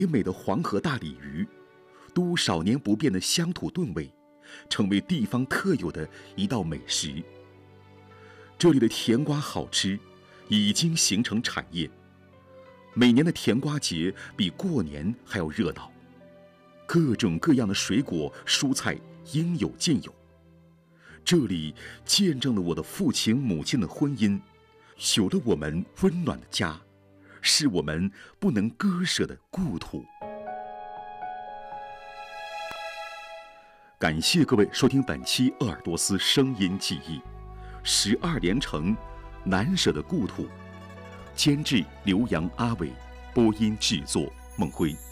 美的黄河大鲤鱼，都少年不变的乡土炖味，成为地方特有的一道美食。这里的甜瓜好吃，已经形成产业。每年的甜瓜节比过年还要热闹，各种各样的水果蔬菜应有尽有。这里见证了我的父亲母亲的婚姻，有了我们温暖的家，是我们不能割舍的故土。感谢各位收听本期鄂尔多斯声音记忆，12连城难舍的故土。监制刘洋、阿伟，播音制作孟辉。